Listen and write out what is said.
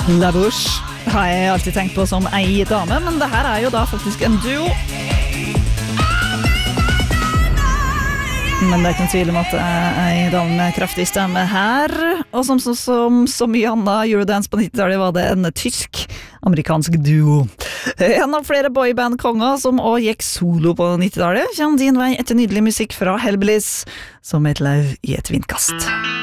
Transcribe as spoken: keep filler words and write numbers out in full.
La Bouche har jeg alltid tenkt på som ei dame, men det her er jo da faktisk en duo. Men det er ikke noen tvil om at det er ei dame med kraftig stemme her. Og som så, som, så mye annet Eurodance på nittitallet var det en tysk-amerikansk duo. En av flere boyband-konger som også gikk solo på nittitallet, kjenner din vei etter nydelig musikk fra Hellbillies, som et lauv i et vindkast.